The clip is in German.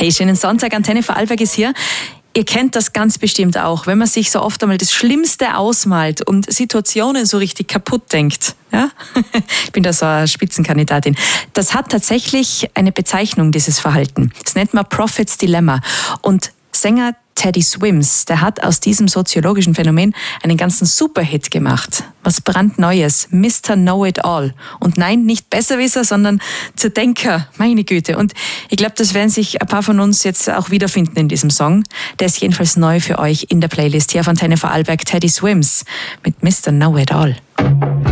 Hey, schönen Sonntag, Antenne Vorarlberg ist hier. Ihr kennt das ganz bestimmt auch, wenn man sich so oft einmal das Schlimmste ausmalt und Situationen so richtig kaputt denkt. Ja? Ich bin da so eine Spitzenkandidatin. Das hat tatsächlich eine Bezeichnung, dieses Verhalten. Das nennt man Prophet's Dilemma. Und Sänger Teddy Swims, der hat aus diesem soziologischen Phänomen einen ganzen Superhit gemacht. Was brandneues, Mr. Know-it-all. Und nein, nicht Besserwisser, sondern Zerdenker, meine Güte. Und ich glaube, das werden sich ein paar von uns jetzt auch wiederfinden in diesem Song. Der ist jedenfalls neu für euch in der Playlist hier auf Antenne Vorarlberg, Teddy Swims mit Mr. Know-it-all.